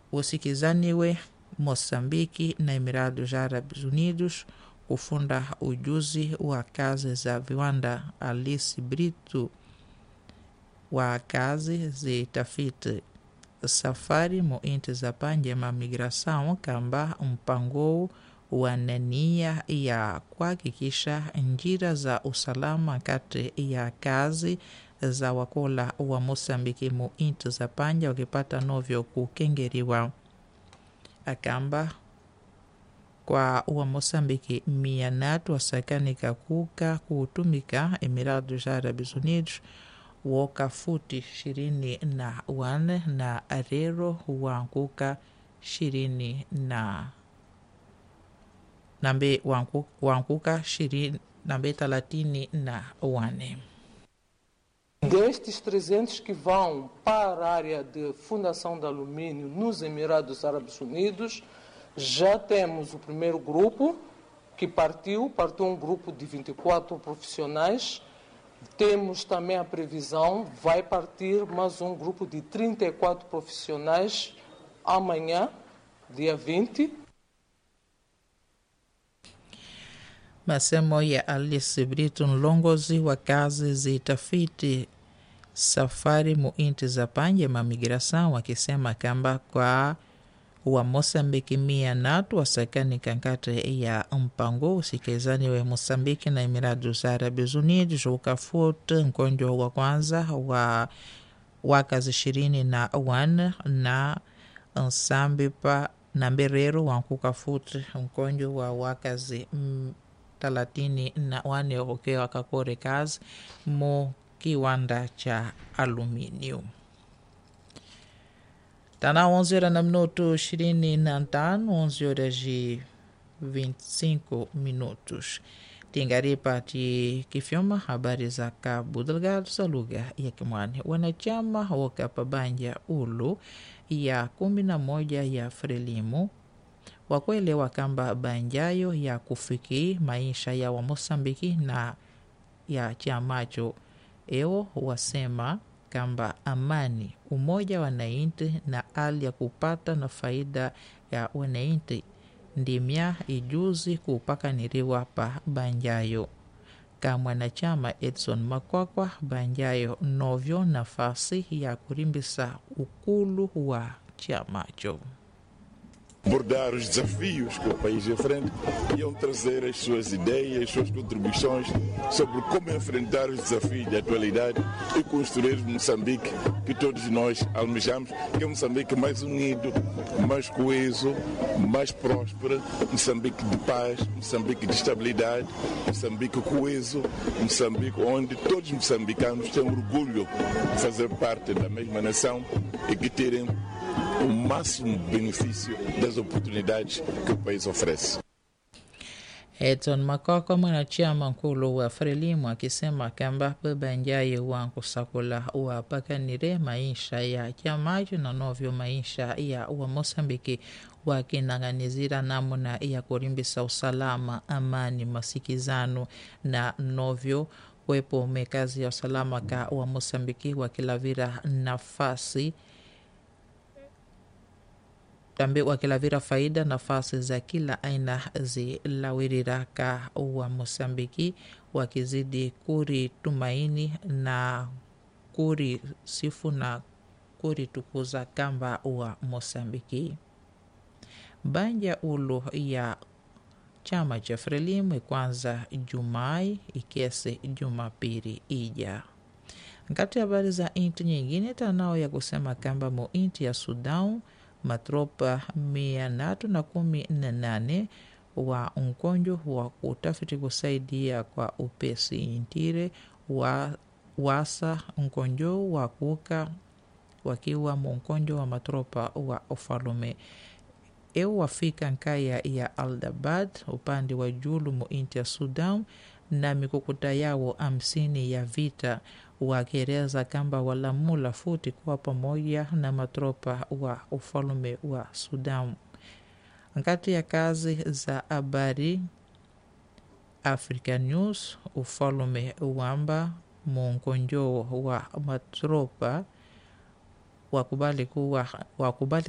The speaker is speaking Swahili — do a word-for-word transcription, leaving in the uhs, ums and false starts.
usikizaniwe Moçambique na Emirados Árabes Unidos kufunda ujuzi wa kazi za viwanda. Alice Brito wa kazi zitafiti safari mu inti za panje ma migração kamba mpango wa nia ya kuhakikisha njira za usalama kati ya kazi za wakola wa Moçambique mu inti za panje wakipata novyo kukengeriwa. Akamba kwa wa Moçambique mia natu wasakanika kuka kutumika Emirados Árabes Unidos woka futi ishirini na wane na arero wankuka ishirini na nambe wankuka, wankuka ishirini nambe talatini na wane. Destes trezentos que vão para a área de fundação de alumínio nos Emirados Árabes Unidos, já temos o primeiro grupo que partiu, partiu um grupo de vinte e quatro profissionais. Temos também a previsão, vai partir mais um grupo de trinta e quatro profissionais amanhã, dia vinte. Masemo ya Alice Brito, mlongozi wa kazi zitafiti safari mu inti za panje ma migração, wakisema kamba kwa wa Moçambique mia natu wasakani kankate ya mpango usikizani wa Moçambique na Emirados Árabes Unidos ukafuta mkonjo wa kwanza wa wakazi ishirini na wane na nsambi pa na mberero wankukafuta mkonjo wa wakazi mm, talatini na wane oke wakakore kazi mu kiwanda cha aluminium. Tana onze horas na minuto ishirini na tano, onze horas e vinte e cinco minutos. Tingaripa ti kifyoma habari za Cabo Delgado za lugha ya Kimwani. Wanachama wakapa banja ulu ya kumi na moja ya Frelimu wakuelewa kamba banjayo ya kufiki maisha ya wa Moçambique na ya chamacho eo wasema kamba amani, umoja wananchi na hali ya kupata na faida ya wananchi ndimya ijuzi kupakaniriwa pa banjayo. Kama mwanachama Edson Makwakwa, banjayo novyo nafasi ya kurimbisa ukulu wa chamacho. Abordar os desafios que o país enfrenta e iam trazer as suas ideias, as suas contribuições sobre como enfrentar os desafios da atualidade e construir Moçambique que todos nós almejamos, que é um Moçambique mais unido, mais coeso, mais próspero, Moçambique de paz, Moçambique de estabilidade, Moçambique coeso, Moçambique onde todos os moçambicanos têm orgulho de fazer parte da mesma nação e que terem o máximo benefício das oportunidades que o país oferece. Edson Makoko, mwanachama mkulu wa Frelimu, akisema kamba banjaye wangu sakula wa pakanire maisha ya chamacho na novyo maisha ya wa Moçambique wakinanganizira namuna ya kurimbisa usalama, amani, masikizano na novyo wepo mekazi ya usalama ka wa Moçambique wakilavira nafasi tambe wakilavira faida nafasi za kila aina zilawiriraka wa Moçambique wakizidi kuri tumaini na kuri sifu na kuri tukuza kamba wa Moçambique. Banja ulu ya chama cha Frelimu kwanza Jumai ikese Jumapili ija. Ngati habari za inti nyingine tanao ya kusema kamba mo inti ya Sudan matropa mia natu na kumi na nane wa mkonjo wa utafiti kusaidia kwa upesi intire wa wasa mkonjo wa kuka wakiwa mkonjo wa matropa wa ufalume eo wafika nkaya ya Aldabad upande wa julu mu inti ya Sudan na mikukuta yao hamsini ya vita wakieleza kamba walamula futi kwa pamoja na matropa wa ufalume wa Sudan. Ngati ya kazi za habari Africa News, ufalume wamba mungonjo wa matropa wakubali kuwa wakubali